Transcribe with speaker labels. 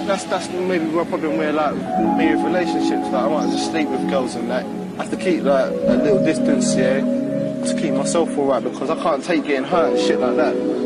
Speaker 1: that's maybe my problem where, like, me with relationships. Like, I might just sleep with girls and that. I have to keep, like, a little distance, yeah, to keep myself all right, because I can't take getting hurt and shit like that.